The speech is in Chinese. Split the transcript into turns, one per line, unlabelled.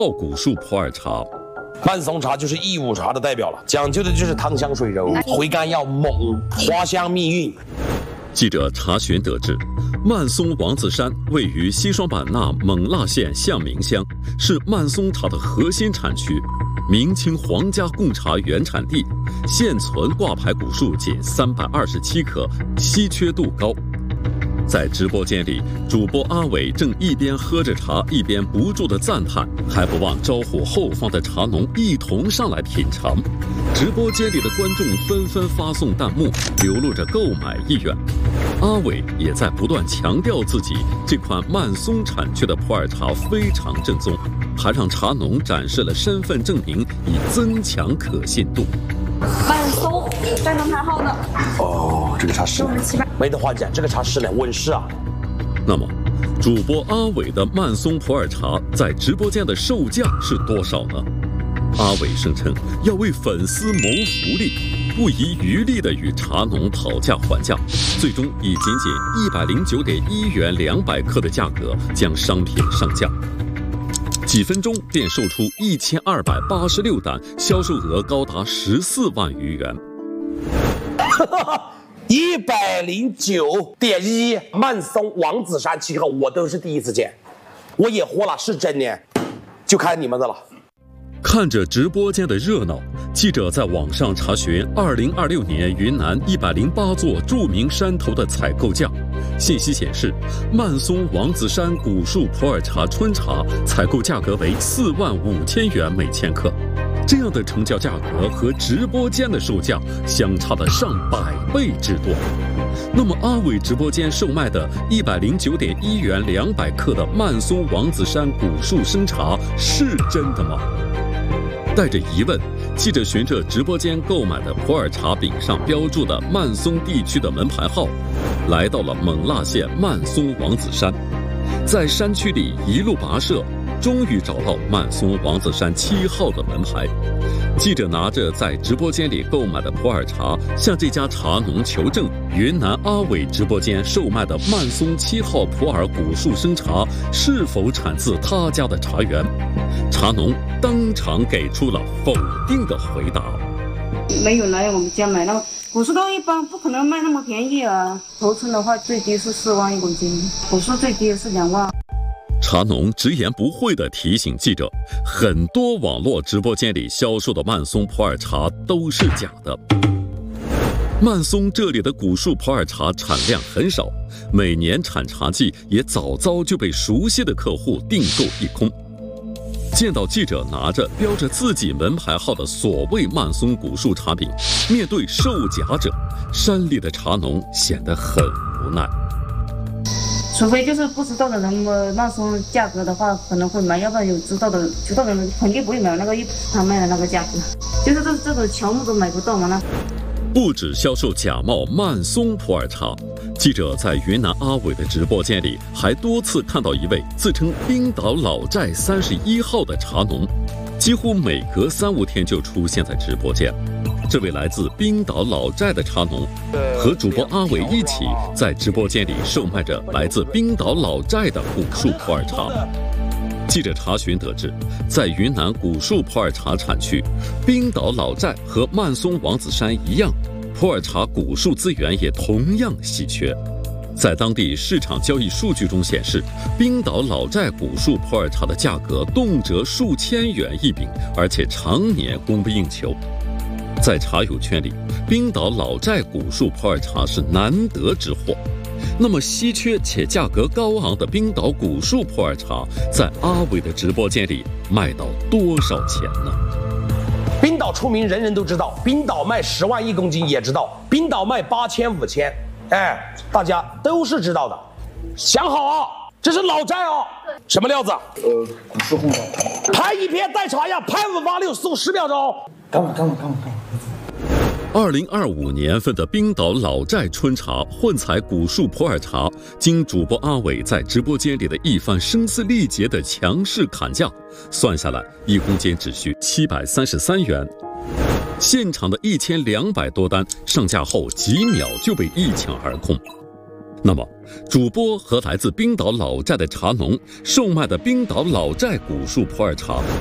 古树普洱茶。
慢松茶就是义乌茶的代表了，讲究的就是汤香水柔，回甘要猛，花香蜜韵。
记者查询得知，慢松王子山位于西双版纳勐腊县象明乡，是慢松茶的核心产区，明清皇家贡茶原产地，现存挂牌古树仅327棵，稀缺度高。在直播间里，主播阿伟正一边喝着茶，一边不住地赞叹，还不忘招呼后方的茶农一同上来品尝。直播间里的观众纷纷发送弹幕，流露着购买意愿。阿伟也在不断强调自己这款慢松产区的普洱茶非常正宗，还让茶农展示了身份证明，以增强可信度。
慢松在门牌号的
哦，这个茶是没得话讲，这个茶是呢稳实啊。
那么，主播阿伟的慢松普洱茶在直播间的售价是多少呢？阿伟声称要为粉丝谋福利，不遗余力地与茶农讨价还价，最终以仅109.1元200克的价格将商品上架。几分钟便售出1286单，销售额高达14万余元。
109.1慢松王子山7号，我都是第一次见，我也活了，是真的，就看你们的了。
看着直播间的热闹，记者在网上查询2026年云南108座著名山头的采购价。信息显示，慢松王子山古树普洱茶春茶采购价格为45000元每千克，这样的成交价格和直播间的售价相差了上100倍之多。那么阿伟直播间售卖的109.1元200克的慢松王子山古树生茶是真的吗？带着疑问，记者循着直播间购买的普洱茶饼上标注的慢松地区的门牌号，来到了勐腊县慢松王子山，在山区里一路跋涉，终于找到慢松王子山7号的门牌。记者拿着在直播间里购买的普洱茶，向这家茶农求证云南阿伟直播间售卖的慢松7号普洱古树生茶是否产自他家的茶园。茶农当场给出了否定的回答：
没有来我们家买，那个古树豆一般不可能卖那么便宜啊，头寸的话最低是4万1公斤，古树最低是2万。
茶农直言不讳地提醒记者，很多网络直播间里销售的慢松普洱茶都是假的。慢松这里的古树普洱茶产量很少，每年产茶季也早早就被熟悉的客户订购一空。见到记者拿着标着自己门牌号的所谓慢松古树茶饼，面对售假者，山里的茶农显得很无奈。
除非就是不知道的人慢松价格的话可能会买，要不然有知道的人肯定不会买那个他卖的那个价格，就是这种乔木都买不到嘛。那
不止销售假冒慢松普洱茶，记者在云南阿伟的直播间里还多次看到一位自称冰岛老寨31号的茶农，几乎每隔3-5天就出现在直播间。这位来自冰岛老寨的茶农和主播阿伟一起在直播间里售卖着来自冰岛老寨的古树普洱茶。记者查询得知，在云南古树普洱茶产区，冰岛老寨和慢松王子山一样，普洱茶古树资源也同样稀缺。在当地市场交易数据中显示，冰岛老寨古树普洱茶的价格动辄数千元一饼，而且常年供不应求。在茶友圈里，冰岛老寨古树普洱茶是难得之货。那么稀缺且价格高昂的冰岛古树普洱茶，在阿伟的直播间里卖到多少钱呢？
冰岛出名，人人都知道，冰岛卖10万1公斤也知道，冰岛卖8000、5000，大家都是知道的。想好啊，这是老寨啊，什么料子？
古树红茶。
拍一片带茶呀，拍586送10秒钟。
干嘛
？2025年份的冰岛老寨春茶混采古树普洱茶，经主播阿伟在直播间里的一番声嘶力竭的强势砍价，算下来1公斤只需733元。现场的1200多单上架后，几秒就被一抢而空。 那么，主播和来自冰岛老寨的茶农售卖的冰岛老寨古树普洱茶